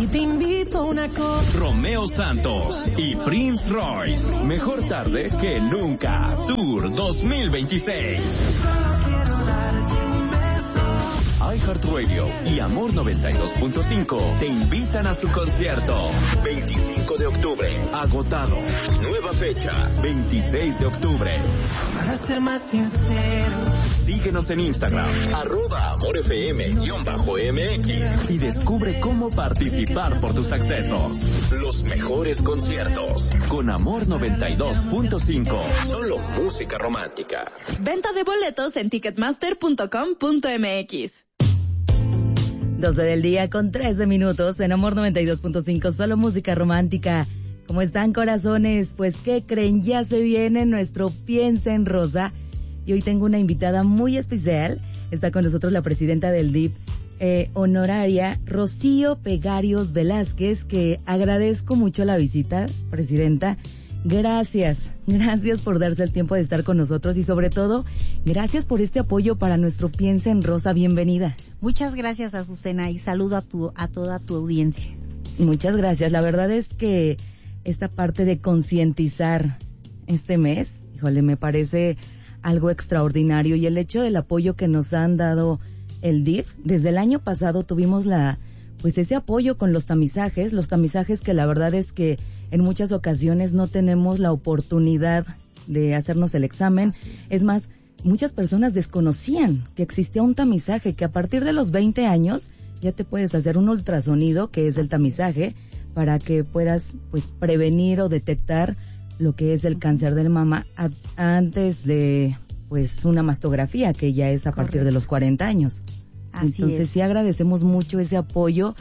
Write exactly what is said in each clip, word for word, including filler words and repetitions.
y te invito a una cosa. Romeo Santos y Prince Royce. Mejor tarde que nunca. Tour dos mil veintiséis. iHeartRadio y Amor noventa y dos punto cinco te invitan a su concierto. veinticinco de octubre, agotado. Nueva fecha, veintiséis de octubre. Para ser más sincero. Síguenos en Instagram, arroba amorfm-mx y descubre cómo participar por tus accesos. Los mejores conciertos con Amor noventa y dos punto cinco. Solo música romántica. Venta de boletos en ticketmaster punto com punto mx. doce del día con trece minutos en Amor noventa y dos punto cinco, solo música romántica. ¿Cómo están, corazones? Pues, ¿qué creen? Ya se viene nuestro Piensa en Rosa. Y hoy tengo una invitada muy especial. Está con nosotros la presidenta del D I P eh, honoraria, Rocío Pegarios Velázquez, que agradezco mucho la visita, presidenta. Gracias, gracias por darse el tiempo de estar con nosotros y sobre todo, gracias por este apoyo para nuestro Piensa en Rosa. Bienvenida. Muchas gracias, Azucena, y saludo a tu a toda tu audiencia. Muchas gracias. La verdad es que esta parte de concientizar este mes, híjole, me parece algo extraordinario, y el hecho del apoyo que nos han dado el D I F. Desde el año pasado tuvimos la pues ese apoyo con los tamizajes, los tamizajes que la verdad es que en muchas ocasiones no tenemos la oportunidad de hacernos el examen. Es más, muchas personas desconocían que existía un tamizaje, que a partir de los veinte años ya te puedes hacer un ultrasonido, que es el tamizaje, para que puedas pues prevenir o detectar lo que es el cáncer del mama a, antes de pues una mastografía, que ya es a Correcto. Partir de los cuarenta años. Así Entonces es. Sí agradecemos mucho ese apoyo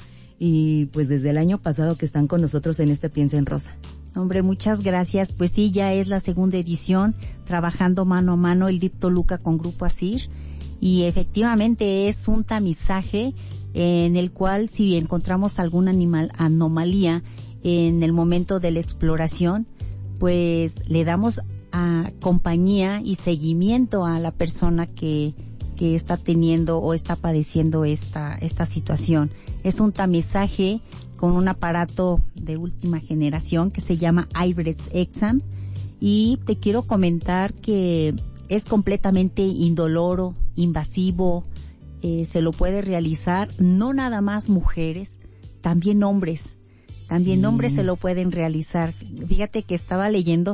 y pues desde el año pasado que están con nosotros en este Piensa en Rosa. Hombre, muchas gracias. Pues sí, ya es la segunda edición, trabajando mano a mano el D I P Toluca con Grupo Asir, y efectivamente es un tamizaje en el cual si encontramos alguna animal anomalía en el momento de la exploración, pues le damos a compañía y seguimiento a la persona que que está teniendo o está padeciendo esta esta situación. Es un tamizaje con un aparato de última generación que se llama iBreath Exam, y te quiero comentar que es completamente indoloro, invasivo, eh, se lo puede realizar no nada más mujeres, también hombres, también sí. hombres se lo pueden realizar. Fíjate que estaba leyendo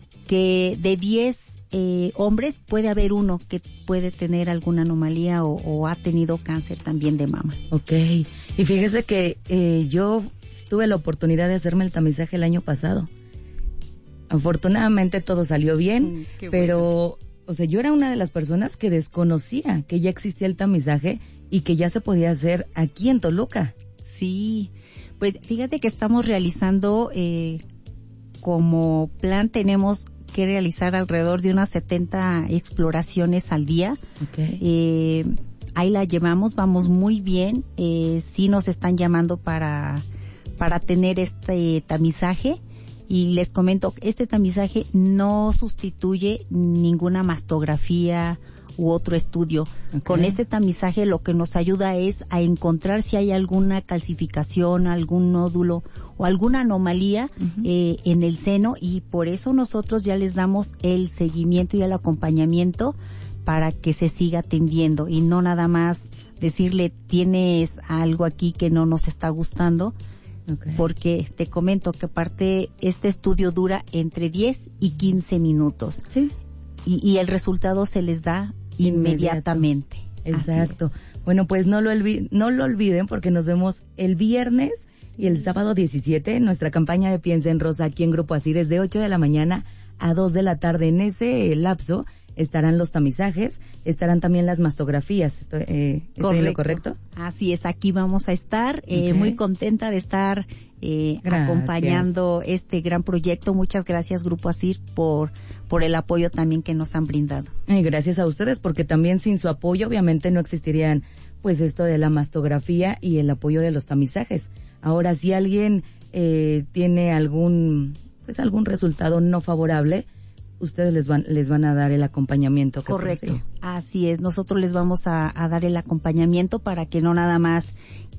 que de diez Eh, hombres puede haber uno que puede tener alguna anomalía o, o ha tenido cáncer también de mama. Okay. Y fíjese que eh, yo tuve la oportunidad de hacerme el tamizaje el año pasado. Afortunadamente todo salió bien, mm, pero, bueno. o sea, yo era una de las personas que desconocía que ya existía el tamizaje y que ya se podía hacer aquí en Toluca. Sí, pues fíjate que estamos realizando, eh, como plan tenemos que realizar alrededor de unas setenta exploraciones al día. Okay. Eh, ahí la llevamos, vamos muy bien. Eh, sí nos están llamando para para tener este tamizaje, y les comento, este tamizaje no sustituye ninguna mastografía u otro estudio. Okay. Con este tamizaje lo que nos ayuda es a encontrar si hay alguna calcificación, algún nódulo o alguna anomalía uh-huh. eh, en el seno, y por eso nosotros ya les damos el seguimiento y el acompañamiento para que se siga atendiendo, y no nada más decirle tienes algo aquí que no nos está gustando. Okay. Porque te comento que aparte este estudio dura entre diez y quince minutos. Sí. Y, y el resultado se les da inmediatamente. Exacto. Bueno, pues no lo, olvi- no lo olviden, porque nos vemos el viernes y el sábado diecisiete en nuestra campaña de Piensa en Rosa aquí en Grupo Así, desde ocho de la mañana a dos de la tarde. En ese lapso estarán los tamizajes, estarán también las mastografías. ¿Estoy, eh, ¿estoy en lo correcto? Así es, aquí vamos a estar, eh, okay. muy contenta de estar eh, acompañando este gran proyecto. Muchas gracias, Grupo Asir, por por el apoyo también que nos han brindado. Y gracias a ustedes, porque también sin su apoyo obviamente no existirían pues esto de la mastografía y el apoyo de los tamizajes. Ahora, si alguien eh, tiene algún pues algún resultado no favorable, ustedes les van les van a dar el acompañamiento. Que Correcto, consigue. Así es. Nosotros les vamos a, a dar el acompañamiento para que no nada más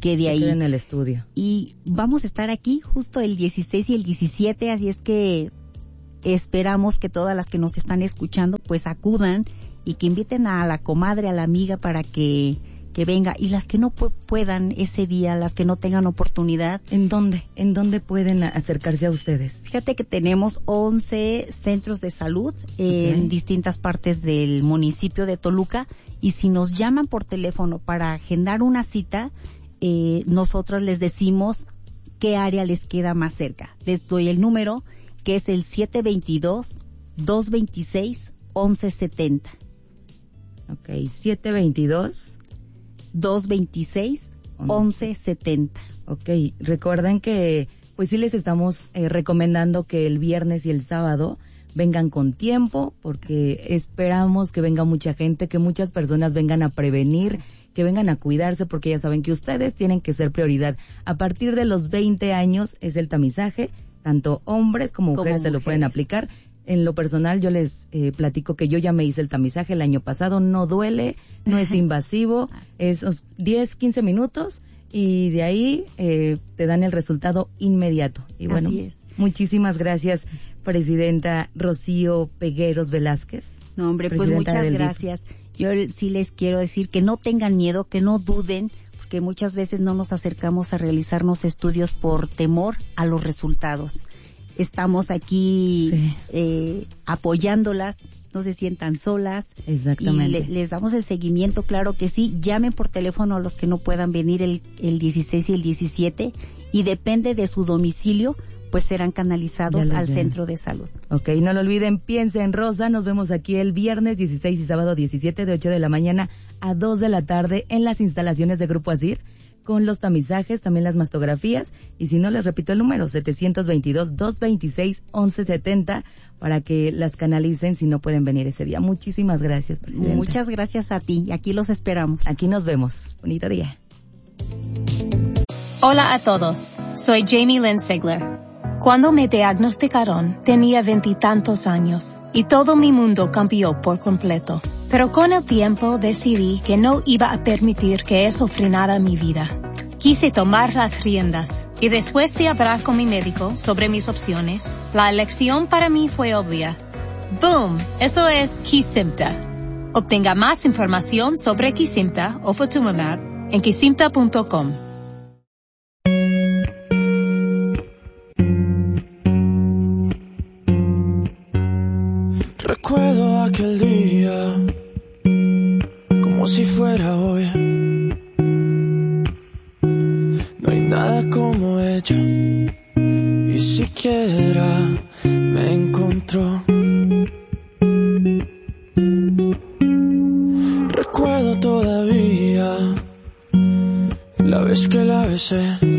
quede Se ahí. quede en el estudio. Y vamos a estar aquí justo el dieciséis y el diecisiete, así es que esperamos que todas las que nos están escuchando pues acudan y que inviten a la comadre, a la amiga para que, que venga. Y las que no pu- puedan ese día, las que no tengan oportunidad. ¿En dónde? ¿En dónde pueden acercarse a ustedes? Fíjate que tenemos once centros de salud en Okay. distintas partes del municipio de Toluca, y si nos llaman por teléfono para agendar una cita, eh, nosotros les decimos qué área les queda más cerca. Les doy el número, que es el siete veintidós, dos veintiséis, once setenta. Ok, siete veintidós. dos veintiséis, once setenta. Ok, recuerden que pues sí les estamos eh, recomendando que el viernes y el sábado vengan con tiempo, porque esperamos que venga mucha gente, que muchas personas vengan a prevenir, que vengan a cuidarse, porque ya saben que ustedes tienen que ser prioridad. A partir de los veinte años es el tamizaje, tanto hombres como mujeres, como se lo pueden aplicar. En lo personal yo les eh, platico que yo ya me hice el tamizaje el año pasado, no duele, no es invasivo, es diez, quince minutos y de ahí eh, te dan el resultado inmediato. Y bueno, así es. Muchísimas gracias, Presidenta Rocío Pegueros Velázquez. No, hombre, pues muchas gracias. Yo sí les quiero decir que no tengan miedo, que no duden, porque muchas veces no nos acercamos a realizarnos estudios por temor a los resultados. Estamos aquí sí. eh, apoyándolas, no se sientan solas. Exactamente. Y le, les damos el seguimiento, claro que sí. Llamen por teléfono a los que no puedan venir el, el dieciséis y el diecisiete, y depende de su domicilio, pues serán canalizados al den. centro de salud. Ok, no lo olviden, piensa en Rosa. Nos vemos aquí el viernes dieciséis y sábado diecisiete, de ocho de la mañana a dos de la tarde en las instalaciones de Grupo Asir, con los tamizajes, también las mastografías, y si no, les repito el número, setecientos veintidós, doscientos veintiséis, once setenta, para que las canalicen si no pueden venir ese día. Muchísimas gracias, Presidenta. Muchas gracias a ti, aquí los esperamos. Aquí nos vemos. Bonito día. Hola a todos, soy Jamie Lynn Sigler. Cuando me diagnosticaron, tenía veintitantos años y todo mi mundo cambió por completo. Pero con el tiempo decidí que no iba a permitir que eso frenara mi vida. Quise tomar las riendas y después de hablar con mi médico sobre mis opciones, la elección para mí fue obvia. ¡Boom! Eso es Kesimpta. Obtenga más información sobre Kesimpta o Ofatumumab en kesimpta punto com. Recuerdo aquel día como si fuera hoy. No hay nada como ella, y siquiera me encontró. Recuerdo todavía la vez que la besé.